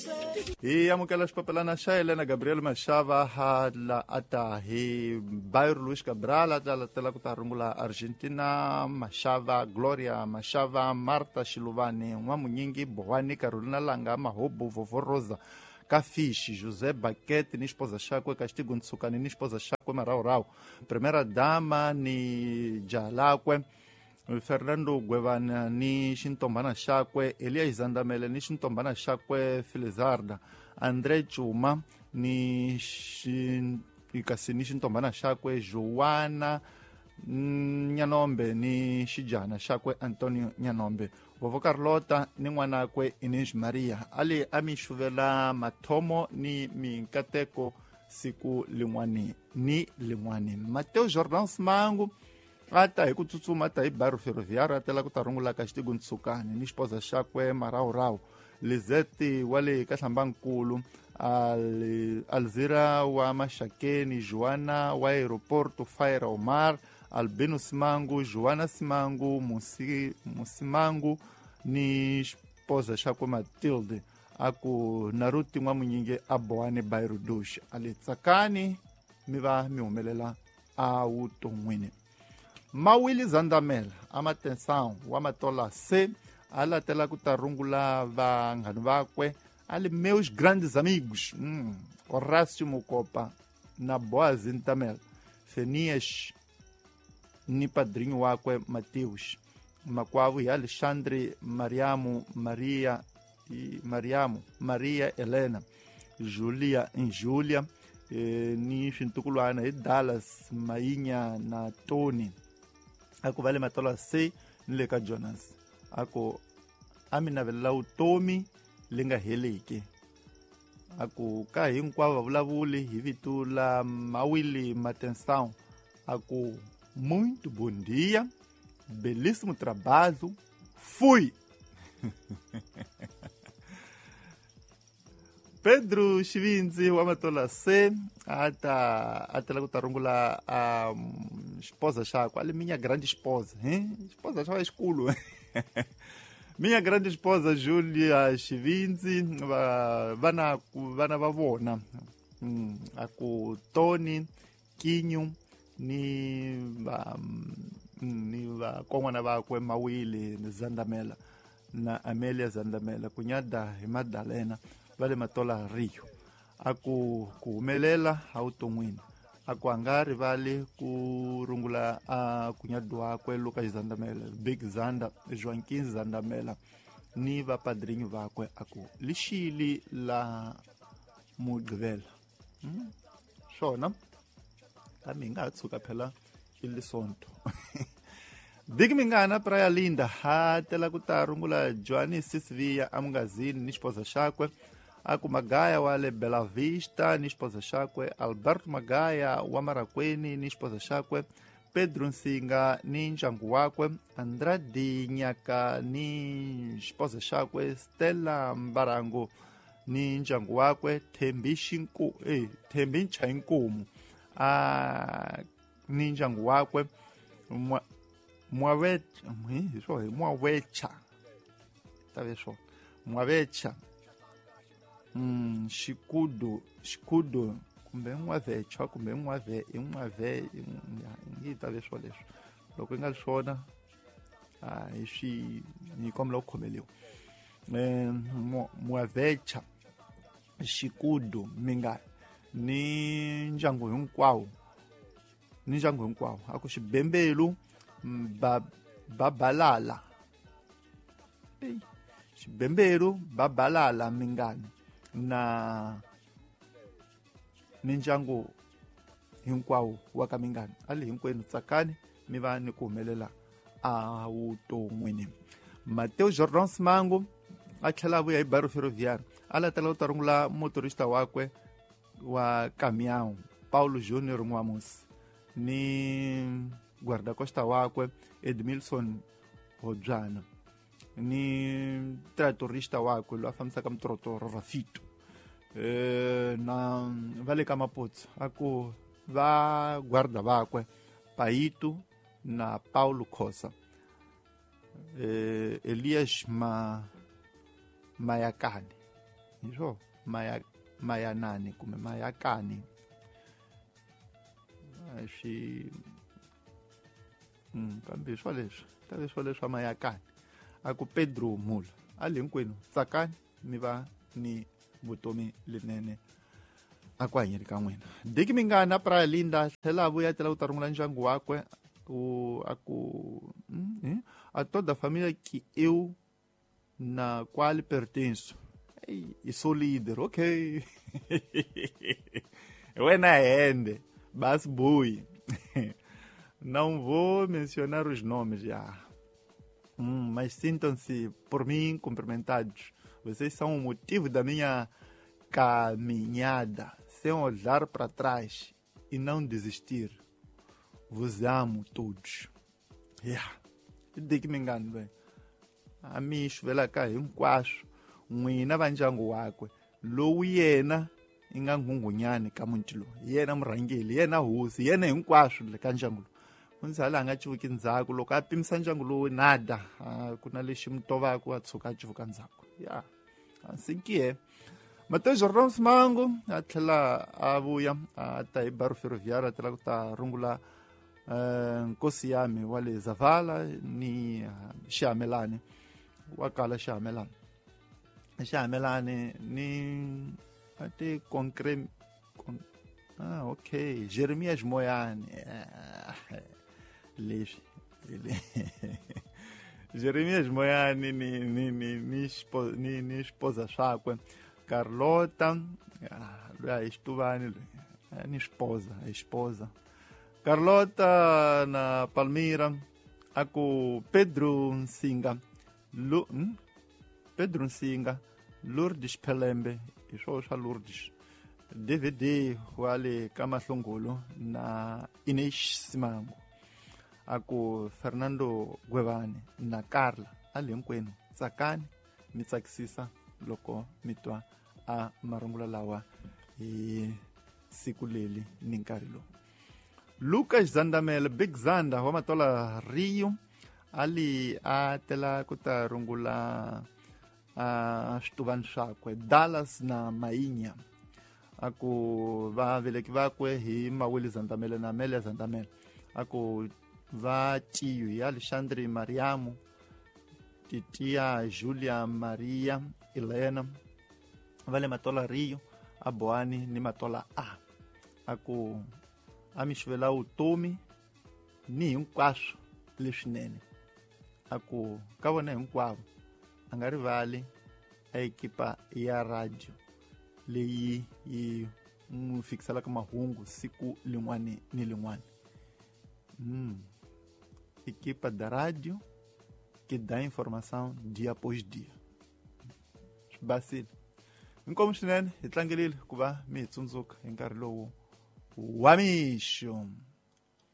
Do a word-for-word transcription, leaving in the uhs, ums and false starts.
Hi amukela xipapelana xa Helena Gabriel Mashava hala ata hi Bairro Luis Cabral ata latela ku ta rungula Argentina Mashava Gloria Mashava Marta Shiluvani Nwamunyingi Bohani Carolina Langa Mahobu Vovorosa Kafishi José Baquete ni esposa Chakwe Castigo Ntsukani ni esposa Chakwe Marau Rau Primeira Dama ni Jalakwe Fernando Guevana ni xintombana xakwe Elias Zandamele ni xintombana xakwe Felizarda André Chuma ni ikasi ni xintombana xakwe Joana Nyanombe ni xijana xakwe Antonio Nyanombe Vovo Carlota ni n'wanakwe Inês Maria ali amixuvela mathomo ni minkateko siku lin'wani ni lin'wani Mateu Jordan Simangu ata hi ku tsutsuma ata hi Bairro Ferroviário atela ku ta rungula Castigo Ntsukani ni esposa xakwe Marau Rau Lizette wale ka Hlambakulu Al, Alzira wa Mashakeni Joana wa Aeroporto Faira Omar Albino Simangu Joana Simangu Musi, Musimangu ni esposa xakwe Matilde aku Naruti Nwamunyingi aboane Bairro Dush ali tsakani mi va mi humelela a vuton'wini Mawili Zandamela amatensawu wa matola se alatela ku ta rungula vanghani vakwe ali meus grandes amigos mm, Horácio Mucopa na Boaz Ntamela Fenias ni padrinho wakwe Mateus makwavu hi Alexandre Mariamo Maria e Mariamo Maria Helena Julia em Julia e, ni xintukulwana hi Dallas Mainha na Tony aku vale matola se ni le ka Jonas aku aminavelela vutomi linga heleki aku ka hinkwavo va vulavuli hi vito la Mawili Matensawu aku muito bom dia belíssimo trabalho fui Pedro Chivinzi wa matola se ata atela ku ta rungula a um, esposa xakwe ali minha grande esposa hein? Esposa xakwe esculo minha grande esposa Julia Chivinzi vana vana va vona mm, aku Tony Kinyu ni va ni va kon'wana vakwe Mawili Zandamela na Amelia Zandamela kunyada hi Madalena vale matola Rio aku ku humelela a vuton'wini aku anga rivali ku rungula a kunyadi wakwe Lucas Zandamela Big Zanda Joaquim Zandamela ni vapadrinho vakwe aku lixili la mugqivela hmm? Swona kambe hi nga ha tshuka phela i lisonto Big Mingana Praia Linda hatela ku ta rungula Johnny Sisvia amungazini ni esposa xakwe aku Magaya wa le Bela Vista ni esposa xakwe Alberto Magaya wa Marakweni ni esposa xakwe Pedro Nsinga ni ndyangu wakwe Andrade Nyaka ni esposa xakwe Stella Mbarango ni ndyangu wakwe Thembi Xinku eh Thembi Nchayinkomu a ni ndyangu wakwe mwa Mwawecha hi swo Mwawecha tave swo Mwawecha mm Xikudo Xikudo kumbe Mwavecha kumbe Mwave Mwave ngita leswo leswo loko nga swona a hi swi ni komla ku khomeliwa eh Mwavecha Xikudo Minga ni ndyangu hinkwawo ni ndyangu hinkwawo aku Xibembelu Ba, Babalala hey. Xibembelu Babalala Mingani na mindyangu hinkwawo wa ka Mingani ali hinkwenu tsakani mi va ni ku humelela a vuton'wini Mateu Jordan Simangu a tlhela vuya hi Bairro Ferroviário ala tela u ta rungula motorista wakwe wa Caminhão Paulo Júnior Nwamusi ni guarda-costa wakwe Edmilson Hodjana ni tratorista wakwe lo afambisaka mitrotoro Rafito e, na vale ka Maputo aku va guarda vakwe Paito na Paulo Khosa e, Elias Ma Mayakani hi swona maya mayanani kumbe mayakani a swi mm, kambe swa leswi ta leswa leswa mayakani a ku Pedro Mula a le hinkwenu tsakani mi va ni vutomi linene a ku hanyeni ka n'wina. Diki Mingana pra Linda tlhela a vuya tela ku ta rungula ndyangu wakwe ku a ku mm, a toda família que eu na qual pertenço. Ei, e sou líder, ok. Wena hende, bas boi. Não vou mencionar os nomes já. Hum, mas sintam-se por mim cumprimentados. Vocês são o motivo da minha caminhada. Sem olhar para trás e não desistir. Vos amo todos. Yeah. Diki Mingana, bem. Amish vela ka hinkwaswo n'wina va ndyangu wakwe lowu yena i nga nghunghunyani ka muti lowu yena murhangeli yena hosi yena hinkwaswo le ka ndyangu lowu munzi hala a nga civuki ndzhaku loko a pimisa ndyangu lowu nada ku na lexi mi tovaka a tshuka a civuka ndzhaku ya ansinkiye Mateus Jordão Simango a tlhela a vuya a ta hi baro ferroviário a tela ku ta rungula nkosi yami wa le Zavala ni Xihamelani wa kala Xihamelani Xihamelani ni ate concret con, ah okay Jeremias Moyane leswi Jeremias Moyane ni ni ni ni spo, ni ni esposa swakwe Carlota loyi a xituvani ni esposa esposa Carlota na Palmira a ku Pedro Nsinga Lu, hmm? Pedro Nsinga Lourdes Pelembe i swona swa Lourdes D V D wa le ka Mahlongolo na Ines Simango a ku Fernando Gwevane na Carla a le hinkwenu tsakani mi tsakisisa loko mi twa a marungula lawa hi siku leli ni nkarhi lowu. Lucas Zandamela Big Zanda wa matola Rio ali a tela ku ta rungula a swituvani swakwe Dallas na Mainya a ku va veleki vakwe hi Maweli Zandamela na Amelia Zandamela a ku va tiyu hi Alexandre Mariamu titia Julia Maria Elena va le matola Rio a Boani ni matola A a ku a mi xivela vutomi ni hinkwaswo leswinene a ku ka vona hinkwavo a nga rivali a ekipa ya radio leyi yi n'wi fikiselaka mahungu siku lin'wana ni lin'wana mm. Equipa da rádio que dá informação dia após dia basile inkomu swinene hi tlangelile ku va mi hi tsundzuka hi nkarhi lowu wa mixo.